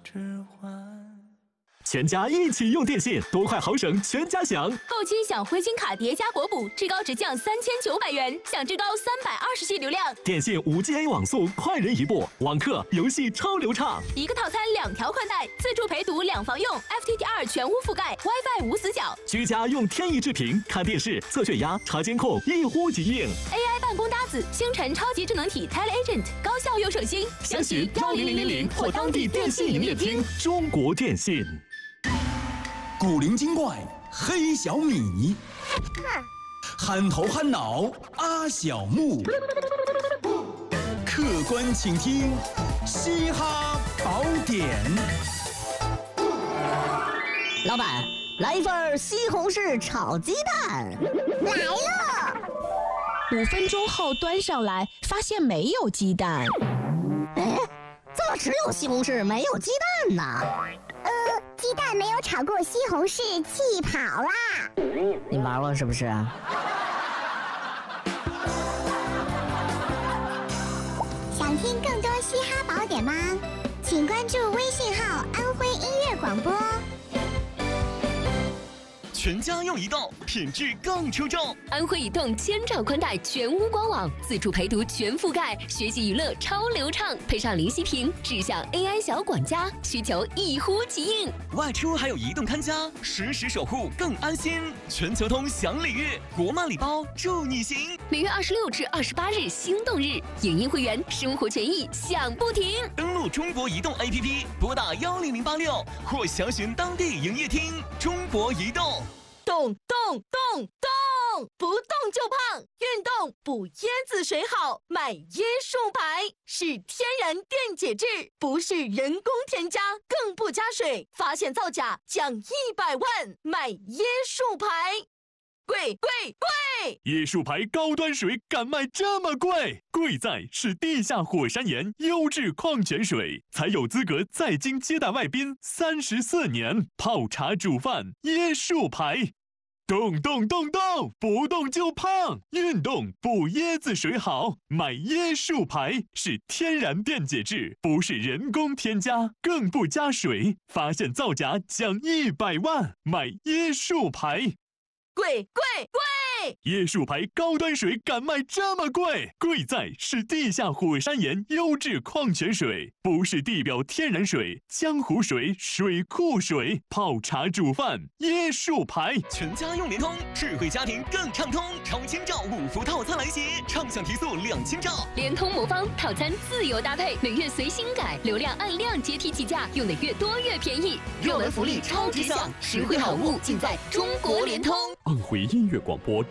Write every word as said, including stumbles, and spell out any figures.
指环。 全家一起用电信，多快好省，全家享。 购机享灰金卡叠加国补，至高直降三千九百元，享至高三百二十 G 流量。 电信五 G A 网速，快人一步，网课游戏超流畅。 一个套餐两条宽带，自助陪读两房用 ，F T T 二全屋覆盖 ，WiFi 无死角。 居家用天翼智屏看电视、测血压、查监控，一呼即应。 A I 办公搭子，星辰超级智能体 TeleAgent， 高效又省心。 详询幺零零零零或当地电信营业厅。中国电信。 古灵精怪黑小米，憨头憨脑阿小木，客官请听嘻哈宝典。 老板，来一份西红柿炒鸡蛋。 来了。 五分钟后端上来，发现没有鸡蛋。 哎，怎么只有西红柿没有鸡蛋呢？ 呃，鸡蛋没有炒过西红柿，气跑啦！ 你玩过是不是？ 想听更多嘻哈宝典吗？请关注微信号“安徽音乐广播”。 全家用移动，品质更出众。 安徽移动千兆宽带全屋官网，自助陪读全覆盖，学习娱乐超流畅，配上零息屏，智享 A I 小管家，需求一呼即应。 外出还有移动看家，实时守护更安心。全球通享礼遇，国漫礼包助你行。 每月二十六至二十八日心动日，影音会员生活权益享不停。 登录中国移动 A P P， 拨打幺零零八六或详询当地营业厅。中国移动。 动动动动，不动就胖，运动补椰子水好，买椰树牌是天然电解质，不是人工添加，更不加水，发现造假奖一百万，买椰树牌。贵贵贵！ 椰树牌高端水敢卖这么贵？贵在是地下火山岩优质矿泉水，才有资格在京接待外宾三十四年，泡茶煮饭椰树牌。动动动动，不动就胖，运动补椰子水好，买椰树牌是天然电解质，不是人工添加，更不加水，发现造假奖一百万，买椰树牌。 贵贵贵！ 椰树牌高端水敢卖这么贵？贵在是地下火山岩优质矿泉水，不是地表天然水、江湖水、水库水，泡茶煮饭椰树牌。 全家用联通，智慧家庭更畅通。超千兆五福套餐来袭，畅享提速两千兆。 联通魔方套餐自由搭配，每月随心改，流量按量阶梯起价，用的越多越便宜。热门福利超值享，实惠好物尽在中国联通。 安徽音乐广播